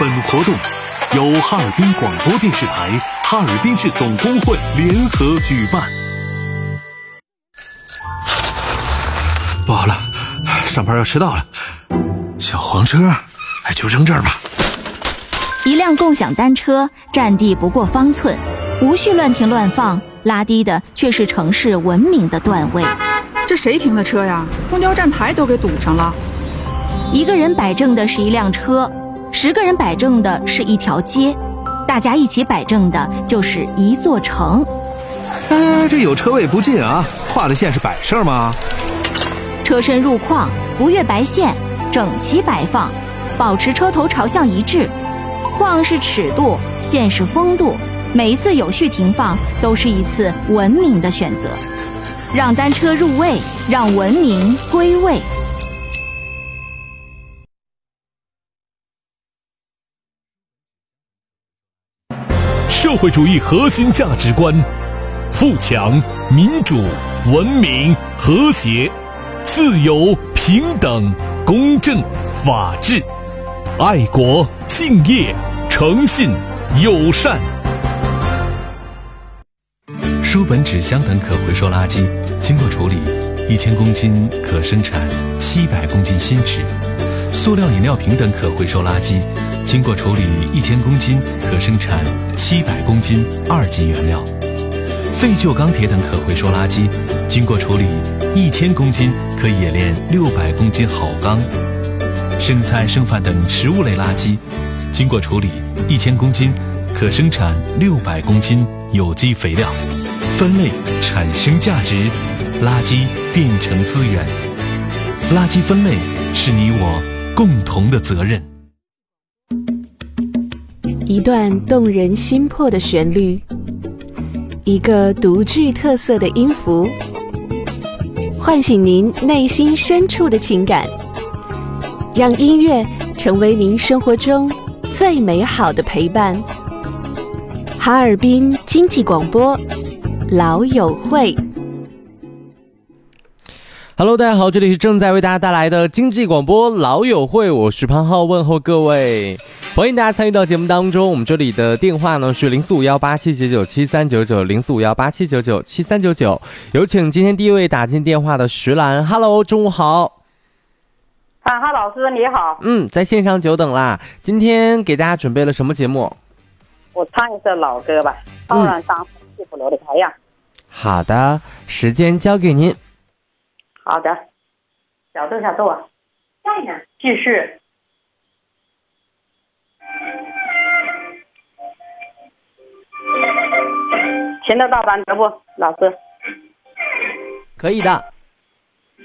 本活动由哈尔滨广播电视台、哈尔滨市总工会联合举办。 不好了，上班要迟到了。小黄车，就扔这儿吧。 一辆共享单车占地不过方寸，无序乱停乱放，拉低的却是城市文明的段位。 这谁停的车呀？公交站牌都给堵上了。 一个人摆正的是一辆车，10个人摆正的是一条街，大家一起摆正的就是一座城。 这有车位不进啊，画的线是摆设吗？ 车身入框，不越白线，整齐摆放，保持车头朝向一致。框是尺度，线是风度，每一次有序停放都是一次文明的选择。让单车入位，让文明归位。 社会主义核心价值观：富强、民主、文明、和谐、自由、平等、公正、法治、爱国、敬业、诚信、友善。 书本、纸箱等可回收垃圾经过处理，1000公斤可生产700公斤新纸；塑料饮料瓶等可回收垃圾经过处理1000公斤可生产700公斤2级原料；废旧钢铁等可回收垃圾经过处理1000公斤可冶炼600公斤好钢；剩菜剩饭等食物类垃圾经过处理1000公斤可生产600公斤有机肥料。分类产生价值，垃圾变成资源。垃圾分类是你我共同的责任。 一段动人心魄的旋律，一个独具特色的音符，唤醒您内心深处的情感，让音乐成为您生活中最美好的陪伴。哈尔滨经济广播老友会。 Hello， 大家好，这里是正在为大家带来的经济广播老友会，我是潘浩，问候各位，欢迎大家参与到节目当中。我们这里的电话呢是045187997399，045187997399。有请今天第一位打进电话的石兰。Hello， 中午好。 哈老师你好。 在线上久等啦。今天给大家准备了什么节目？ 我唱一首老歌吧，傲然当幸福楼的太阳。 好的，时间交给您。 好的，小豆啊，在呢，继续。听得到吧，德布老师？ 可以的。